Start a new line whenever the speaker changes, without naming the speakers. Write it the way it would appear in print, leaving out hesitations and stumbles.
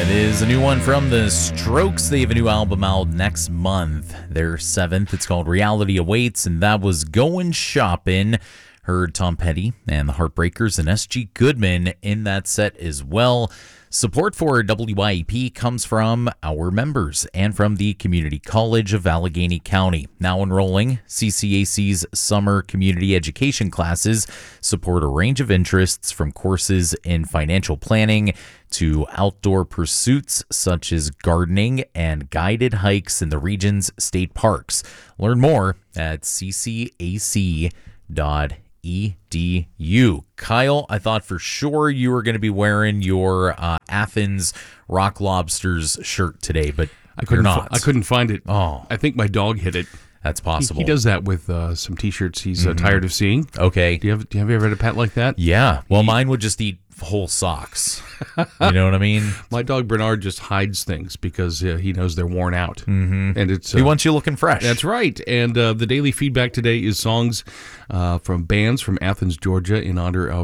It is a new one from the Strokes. They have a new album out next month, their 7th. It's called Reality Awaits, and that was Going Shopping. Heard Tom Petty and the Heartbreakers and S.G. Goodman in that set as well. Support for WYEP comes from our members and from the Community College of Allegheny County. Now enrolling, CCAC's summer community education classes support a range of interests from courses in financial planning to outdoor pursuits such as gardening and guided hikes in the region's state parks. Learn more at ccac.edu. Kyle, I thought for sure you were going to be wearing your Athens Rock Lobsters shirt today, but
I couldn't.
not.
I couldn't find it.
Oh,
I think my dog hit it.
that's possible.
He does that with some T-shirts he's tired of seeing.
Okay.
Have you ever had a pet like that?
Yeah. Well, mine would just eat whole socks. You know what I mean?
My dog Bernard just hides things because he knows they're worn out, and it's
He wants you looking fresh.
That's right. And the daily feedback today is songs from bands from Athens, Georgia, in honor of